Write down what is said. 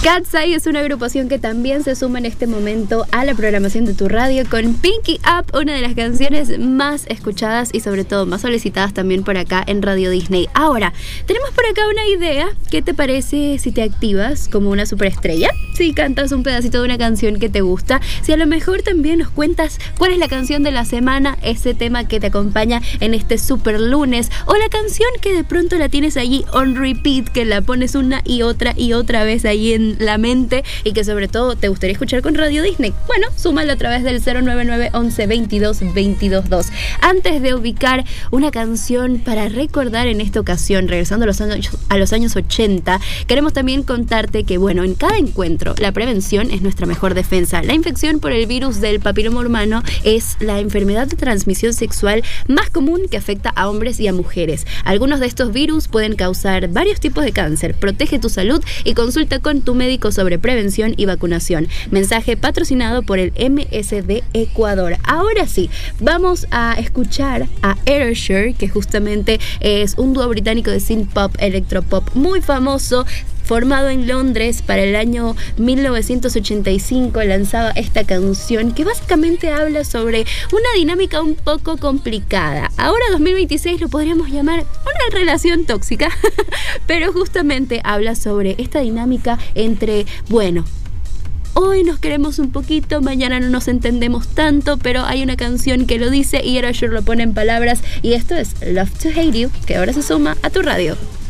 Cat's Eye es una agrupación que también se suma en este momento a la programación de tu radio con Pinky Up, una de las canciones más escuchadas y sobre todo más solicitadas también por acá en Radio Disney. Ahora, tenemos por acá una idea. ¿Qué te parece si te activas como una superestrella? Si cantas un pedacito de una canción que te gusta, si a lo mejor también nos cuentas cuál es la canción de la semana, ese tema que te acompaña en este super lunes, o la canción que de pronto la tienes allí on repeat, que la pones una y otra vez ahí en la mente y que sobre todo te gustaría escuchar con Radio Disney. Bueno, súmalo a través del 099 11 22 22 2. Antes de ubicar una canción para recordar en esta ocasión, regresando a los años 80, queremos también contarte que, bueno, en cada encuentro la prevención es nuestra mejor defensa. La infección por el virus del papiloma humano es la enfermedad de transmisión sexual más común que afecta a hombres y a mujeres. Algunos de estos virus pueden causar varios tipos de cáncer. Protege tu salud y consulta con tu médico sobre prevención y vacunación. Mensaje patrocinado por el MSD Ecuador. Ahora sí, vamos a escuchar a Erasure, que justamente es un dúo británico de synth pop, electropop muy famoso. Formado en Londres para el año 1985, lanzaba esta canción que básicamente habla sobre una dinámica un poco complicada. Ahora 2026 lo podríamos llamar una relación tóxica, pero justamente habla sobre esta dinámica entre, bueno, hoy nos queremos un poquito, mañana no nos entendemos tanto, pero hay una canción que lo dice y Erasure lo pone en palabras, y esto es Love to Hate You, que ahora se suma a tu radio.